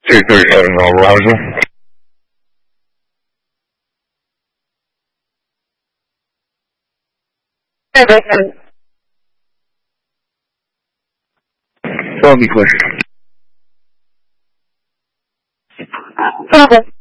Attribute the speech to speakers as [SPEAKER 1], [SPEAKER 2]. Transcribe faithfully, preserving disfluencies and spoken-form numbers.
[SPEAKER 1] two three seven Roger. That'll be clear.
[SPEAKER 2] Okay.